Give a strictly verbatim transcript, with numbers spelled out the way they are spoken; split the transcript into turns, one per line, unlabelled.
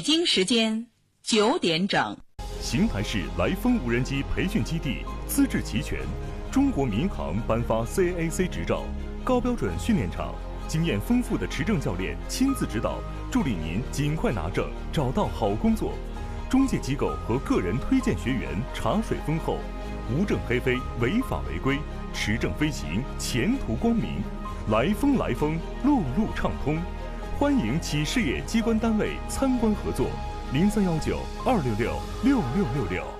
京时间九点整。
邢台市来风无人机培训基地资质齐全，中国民航颁发 C A A C 执照，高标准训练场，经验丰富的持证教练亲自指导，助力您尽快拿证，找到好工作。中介机构和个人推荐学员茶水丰厚，无证黑飞，违法违规，持证飞行，前途光明。来风来风，路路畅通。欢迎企事业机关单位参观合作，零三幺九二六六六六六六。